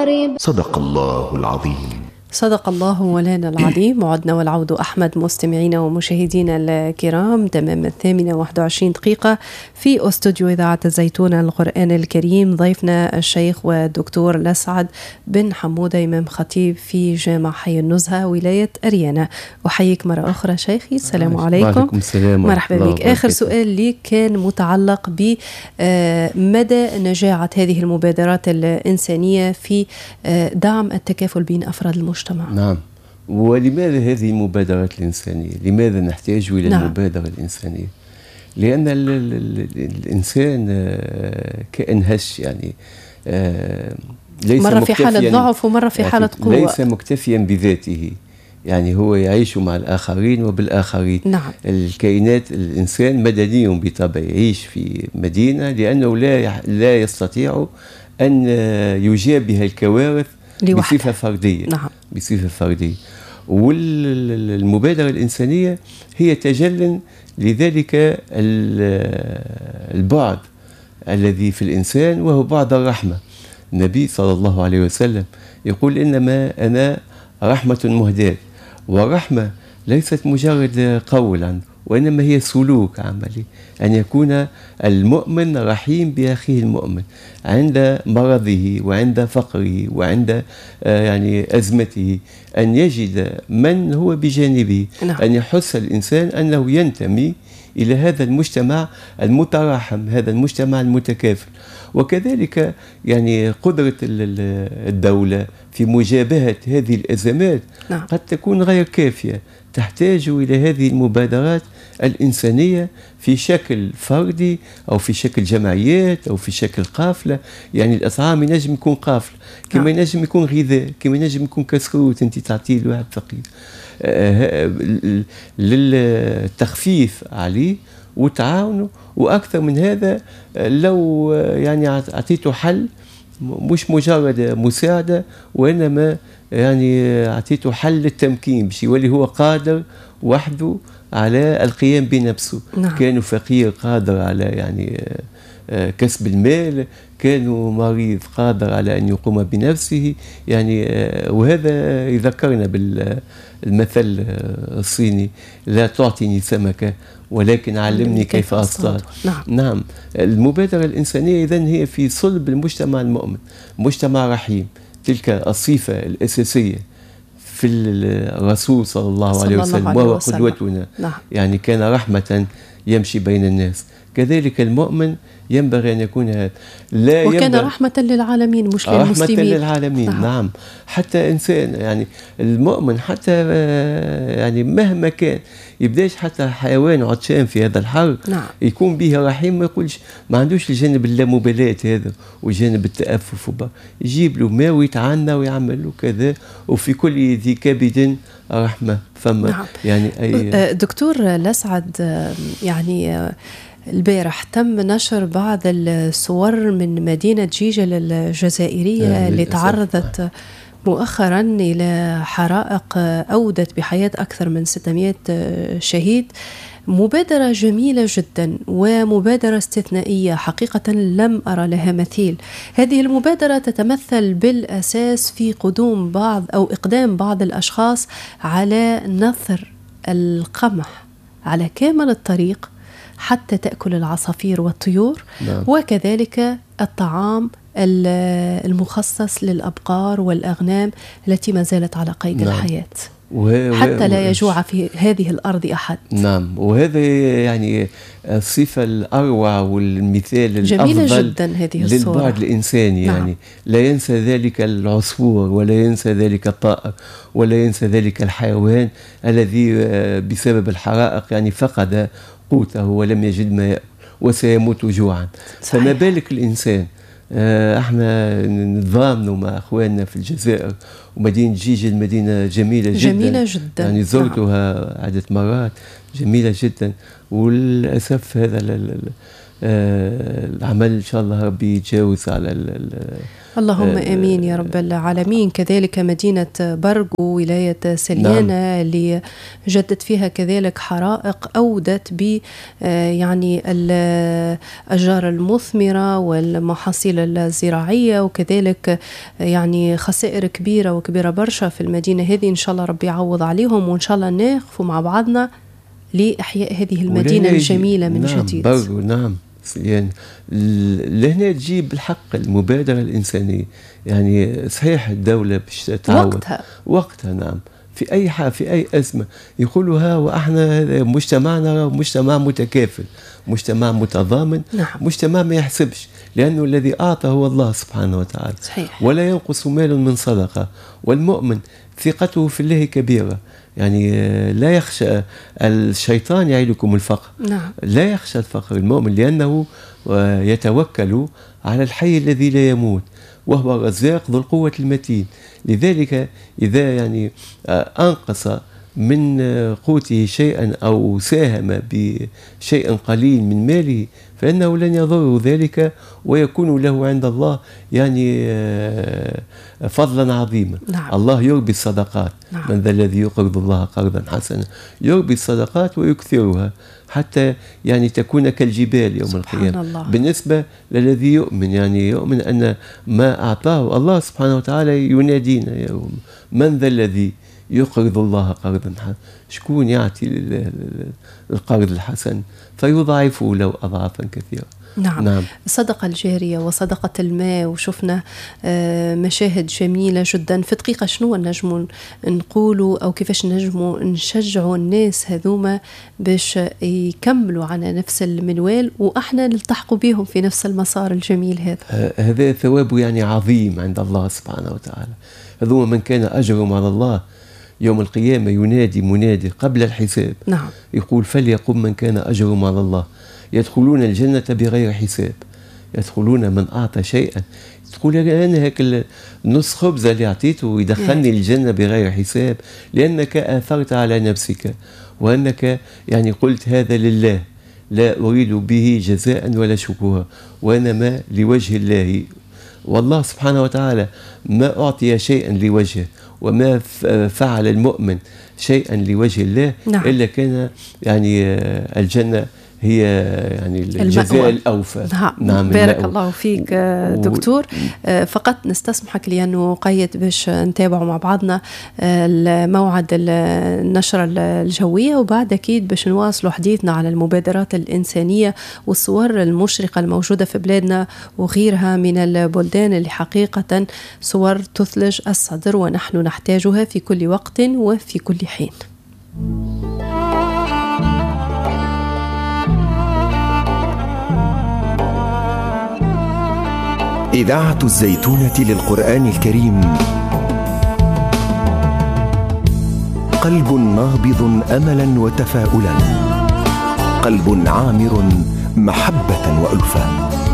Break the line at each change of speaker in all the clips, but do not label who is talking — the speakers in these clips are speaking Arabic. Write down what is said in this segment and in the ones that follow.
صدق الله العظيم.
صدق الله مولانا العظيم. وعدنا والعود أحمد مستمعينا ومشاهدينا الكرام، تمام 8:21 في استوديو إذاعة الزيتون القرآن الكريم. ضيفنا الشيخ والدكتور لسعد بن حمودة، إمام خطيب في جامع حي النزهة ولاية أريانا. أحييك مرة أخرى شيخي، السلام عليكم.
وعليكم السلام.
مرحبا بك. آخر سؤال لي كان متعلق بمدى نجاعة هذه المبادرات الإنسانية في دعم التكافل بين أفراد المجتمع.
نعم. ولماذا هذه المبادرات الإنسانية؟ لماذا نحتاج إلى المبادرة الإنسانية؟ لأن الإنسان كائن هش، يعني ليس
مرة في حالة ضعف ومرة في حالة قوة،
ليس مكتفيا بذاته، يعني هو يعيش مع الآخرين وبالآخرين.
نعم.
الكائنات، الإنسان مدني بطبعه، يعيش في مدينة لأنه لا يستطيع أن يجابه الكوارث بصفة فردية.
نعم.
بصفة فردية. والمبادرة الإنسانية هي تجل لذلك البعد الذي في الإنسان، وهو بعد الرحمة. النبي صلى الله عليه وسلم يقول: إنما أنا رحمة مهداة. والرحمة ليست مجرد قول عنه، وإنما هي سلوك عملي، أن يكون المؤمن رحيم بأخيه المؤمن عند مرضه وعند فقره وعند يعني أزمته، أن يجد من هو بجانبه.
نعم.
أن يحس الإنسان أنه ينتمي إلى هذا المجتمع المتراحم، هذا المجتمع المتكافل. وكذلك يعني قدرة الدولة في مجابهة هذه الأزمات
نعم.
قد تكون غير كافية، تحتاج إلى هذه المبادرات الإنسانية في شكل فردي أو في شكل جمعيات أو في شكل قافلة. يعني الأطعام ينجم يكون قافلة، كما ينجم يكون غذاء، كما ينجم يكون كسكروت أنت تعطيه لواحد فقير للتخفيف عليه وتعاونه. وأكثر من هذا، لو يعني أعطيته حل، مش مجرد مساعدة، وإنما يعني أعطيته حل للتمكين باش يولي هو قادر وحده على القيام بنفسه.
نعم.
كانوا فقير قادر على يعني كسب المال، كانوا مريض قادر على أن يقوم بنفسه، يعني وهذا يذكرنا بالمثل الصيني: لا تعطيني سمكة ولكن علمني كيف أصطاد.
نعم.
نعم. المبادرة الإنسانية إذن هي في صلب المجتمع المؤمن، مجتمع رحيم. تلك الصفة الأساسية في الرسول صلى الله عليه وسلم، وهو قدوتنا.
نعم.
يعني كان رحمة يمشي بين الناس. كذلك المؤمن ينبغي أن يكون هذا.
وكان رحمة للعالمين مش للمسلمين.
رحمة للعالمين. نعم. حتى إنسان يعني المؤمن، حتى يعني مهما كان، يبداش حتى حيوان عطشان في هذا الحر.
نعم.
يكون به رحيم، ما يقولش، ما عندوش الجانب اللامبالاة هذا وجانب التأفف، يجيب له ماء ويتعنى ويعمل له كذا. وفي كل ذي كبد رحمة. فما
نعم.
يعني
دكتور لسعد، يعني البارح تم نشر بعض الصور من مدينة جيجل الجزائرية اللي تعرضت مؤخرا إلى حرائق أودت بحياة أكثر من 600 شهيد. مبادرة جميلة جدا ومبادرة استثنائية، حقيقة لم أرى لها مثيل. هذه المبادرة تتمثل بالأساس في قدوم بعض أو إقدام بعض الأشخاص على نثر القمح على كامل الطريق حتى تأكل العصافير والطيور.
نعم.
وكذلك الطعام المخصص للأبقار والأغنام التي ما زالت على قيد
نعم.
الحياة حتى لا يجوع في هذه الأرض أحد.
نعم. وهذا يعني الصفة الأروع والمثال
جميلة
الأفضل
جدا هذه الصورة
للبعد الإنساني.
نعم.
يعني لا ينسى ذلك العصفور، ولا ينسى ذلك الطائر، ولا ينسى ذلك الحيوان الذي بسبب الحرائق يعني فقد قوته ولم يجد ما يأكل وسيموت جوعا.
صحيح.
فما بالك الإنسان؟ احنا نتضامنوا مع اخواننا في الجزائر، ومدينة جيجل مدينة جميلة جدا. يعني زرتها عدة مرات، جميلة جدا. وللأسف هذا العمل إن شاء الله ربي يتجاوز على
اللهم آمين يا رب العالمين. كذلك مدينة برغو ولاية سليانة اللي جدت فيها كذلك حرائق أودت ب يعني الأشجار المثمرة والمحاصيل الزراعية، وكذلك يعني خسائر كبيرة برشا في المدينة هذه. إن شاء الله ربي يعوض عليهم، وإن شاء الله نقفوا مع بعضنا لإحياء هذه المدينة الجميلة من جديد.
برغو نعم يعني لهنا تجيب بالحق المبادرة الإنسانية. يعني صحيح الدولة باش تعاون وقتها نعم في أي حاجة في أي أزمة يقولوا ها وإحنا مجتمعنا مجتمع متكافل، مجتمع متضامن،
نعم.
مجتمع ما يحسبش، لأنه الذي أعطى هو الله سبحانه وتعالى.
صحيح.
ولا ينقص مال من صدقة، والمؤمن ثقته في الله كبيرة. يعني لا يخشى الشيطان يعيدكم الفقر.
نعم.
لا يخشى الفقر المؤمن، لأنه يتوكل على الحي الذي لا يموت وهو الرزاق ذو القوة المتين. لذلك إذا يعني أنقص من قوته شيئا أو ساهم بشيء قليل من ماله فإنه لن يضره ذلك، ويكون له عند الله يعني فضلا عظيما.
نعم.
الله يربي الصدقات.
نعم.
من ذا الذي يقرض الله قرضا حسنا، يربي الصدقات ويكثرها حتى يعني تكون كالجبال يوم القيامة.
الله.
بالنسبة للذي يؤمن، يعني يؤمن أن ما أعطاه الله سبحانه وتعالى ينادينا يوم من ذا الذي يقرض الله قرضا حسنا، شكون يعطي القرض الحسن فيضاعفه له أضعافا كثيرة.
نعم. نعم. الصدقة الجارية وصدقة الماء، وشفنا مشاهد جميلة جدا. في دقيقة شنو نجموا نقولوا أو كيفاش نجموا نشجعوا الناس هذوما باش يكملوا على نفس المنوال وإحنا نلتحقوا بهم في نفس المسار الجميل هذا؟
هذا ثوابه يعني عظيم عند الله سبحانه وتعالى. هذوما من كان أجرهم على الله يوم القيامة ينادي منادي قبل الحساب.
نعم.
يقول فليقم من كان أجرهم على الله يدخلون الجنة بغير حساب. يدخلون من أعطى شيئا، تقول أنا هيك نص خبزة اللي أعطيته يدخلني الجنة بغير حساب، لأنك آثرت على نفسك وأنك يعني قلت هذا لله لا أريد به جزاء ولا شكورا وإنما لوجه الله. والله سبحانه وتعالى ما أعطي شيئا لوجهه وما فعل المؤمن شيئا لوجه الله.
نعم.
إلا كان يعني الجنة هي يعني الجزاء الأوفى.
نعم. بارك الله فيك دكتور. فقط نستسمحك لأنه قيد باش نتابعوا مع بعضنا الموعد النشرة الجوية، وبعد أكيد باش نواصلوا حديثنا على المبادرات الإنسانية والصور المشرقة الموجودة في بلادنا وغيرها من البلدان اللي حقيقة صور تثلج الصدر ونحن نحتاجها في كل وقت وفي كل حين.
إذاعة الزيتونة للقرآن الكريم، قلب نابض أملا وتفاؤلا، قلب عامر محبة وألفة.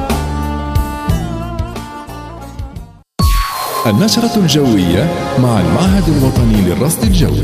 النشرة الجوية مع المعهد الوطني للرصد الجوي.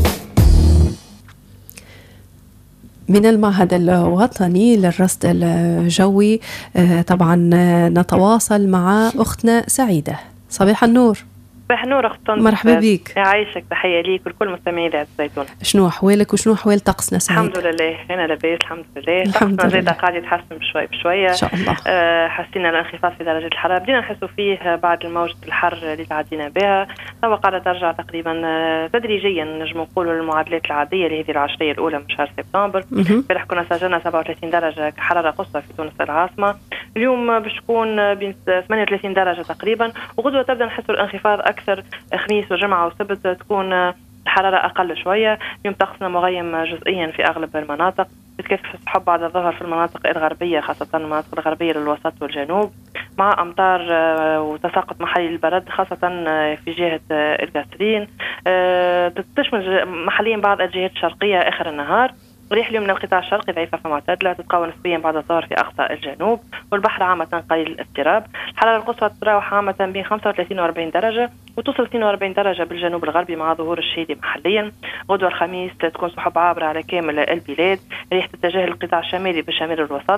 من المعهد الوطني للرصد الجوي طبعا نتواصل مع أختنا سعيدة. صباح النور.
صباح النور أخت.
مرحبا بك.
يعيشك، تحية ليك ولكل مستمعي إذاعة الزيتون.
شنو أحوالك وشنو أحوال طقسنا سعيدة؟
الحمد لله أنا لاباس الحمد لله. طقسنا زيادة قاعد يتحسن بشوي بشوية
إن شاء الله.
حسينا الانخفاض في درجة الحرارة، بدينا نحسوا فيه بعد الموجة الحر اللي تعدينا بها. توا قاعدة ترجع تقريبا تدريجيا نجم نقولوا للمعادلات العادية لهذه العشرية الأولى من شهر سبتمبر. امبارح كنا سجلنا 37 درجة كحرارة قصوى في تونس العاصمة. اليوم باش تكون بين 38 درجة تقريبا، وغدوة تبدأ نحسوا الانخفاض أكثر. خميس وجمعة وسبت تكون الحرارة أقل شوية. اليوم طقسنا مغيم جزئيا في أغلب المناطق، بتكثف السحب بعد الظهر في المناطق الغربية خاصة المناطق الغربية للوسط والجنوب، مع أمطار وتساقط محلي للبرد خاصة في جهة القاسرين. تشمل محليا بعض الجهات الشرقية آخر النهار. ريح اليوم من القطاع الشرقي ضعيفة فمعتدلة، تتقوى نسبيا بعد الظهر في أقصى الجنوب، والبحر عامة قليل الاضطراب. الحرارة القصوى تتراوح عامة بين 35 و 40 درجة، وتوصل 42 درجة بالجنوب الغربي مع ظهور الشهيدي محليا. غدوة الخميس تكون سحب عابرة على كامل البلاد، ريح تتجه للقطاع الشمالي بالشمال الوسط،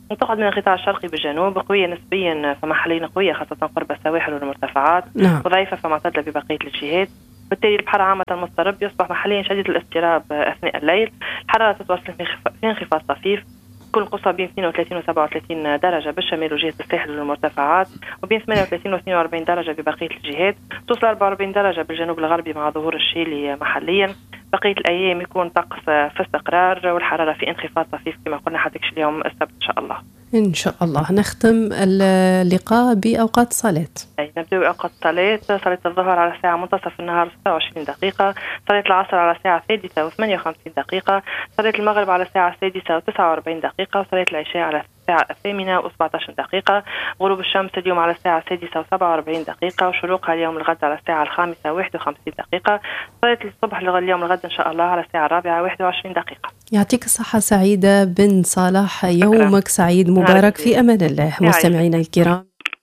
وتقعد من القطاع الشرقي بالجنوب قوية نسبيا فمحليا قوية خاصة قرب السواحل والمرتفعات، وضعيفة فمعتدلة ببقية الجهات. بالتالي البحر عامة مضطرب، يصبح محليا شديد الاضطراب أثناء الليل. الحرارة تتوصل في انخفاض طفيف، تكون القصوى بين 32 و 37 درجة بالشمال وجهة الساحل والمرتفعات، وبين 38 و 42 درجة ببقية الجهات. توصل 44 درجة بالجنوب الغربي مع ظهور الشيلي محليا. بقية الأيام يكون طقس في استقرار والحرارة في انخفاض طفيف كما قلنا حتى اليوم السبت إن شاء الله.
إن شاء الله. نختم اللقاء بأوقات الصلاة.
نبدأ بأوقات الصلاة. صلاة الظهر على الساعة منتصف النهار 26 دقيقة، صلاة العصر على الساعة 6 و 58 دقيقة، صلاة المغرب على الساعة 6 و 49 دقيقة، صلاة العشاء على الساعة 8 و 17 دقيقة، غروب الشمس اليوم على الساعة 6 و 47 دقيقة، وشروقها اليوم الغد على الساعة 5 و 51 دقيقة، صلاة الصبح اليوم الغد إن شاء الله على الساعة 4 و 21 دقيقة.
يعطيك الصحة سعيدة بن صالح، يومك سعيد مبارك، في أمان الله. مستمعينا الكرام،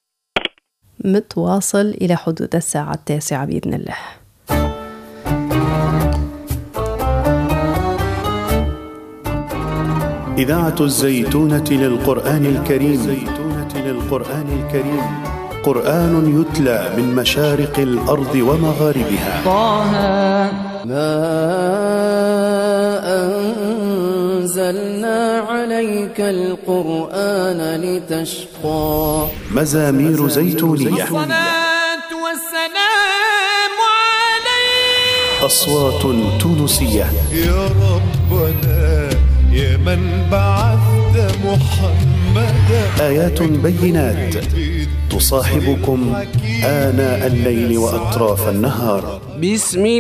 متواصل إلى حدود الساعة 9 بإذن الله.
إذاعة الزيتونة للقرآن الكريم. قرآن يتلى من مشارق الأرض ومغاربها.
طه ما أنزلنا عليك القرآن لتشقى.
مزامير زيتونية.
الصلاة والسلام عليك.
أصوات تونسية.
يا ربنا يا من بعثت محمدا.
آيات بينات تصاحبكم آناء الليل وأطراف النهار.
بسم